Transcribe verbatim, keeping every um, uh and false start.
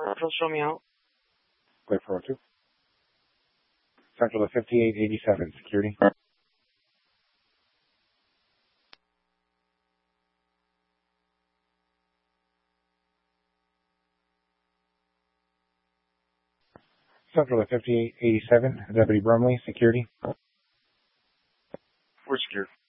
It'll show me out. Clear for oh two. Central to fifty-eight eighty-seven, security. Central to fifty-eight eighty-seven, Deputy Brumley, security. We're secure.